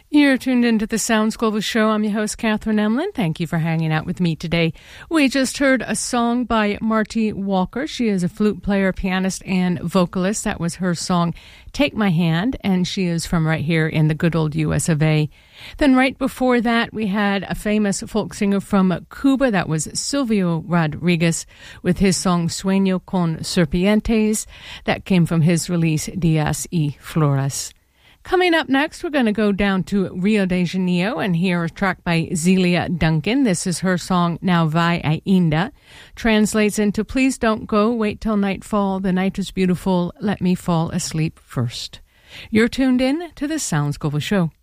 You're tuned into the Sounds Global Show. I'm your host, Catherine Emlin. Thank you for hanging out with me today. We just heard a song by Marty Walker. She is a flute player, pianist, and vocalist. That was her song, Take My Hand, and she is from right here in the good old US of A. Then right before that, we had a famous folk singer from Cuba. That was Silvio Rodriguez with his song Sueño con Serpientes. That came from his release, Días y Flores. Coming up next, we're going to go down to Rio de Janeiro and hear a track by Zelia Duncan. This is her song, Now Vai Ainda. Translates into, please don't go, wait till nightfall. The night is beautiful, let me fall asleep first. You're tuned in to the Sounds Global Show.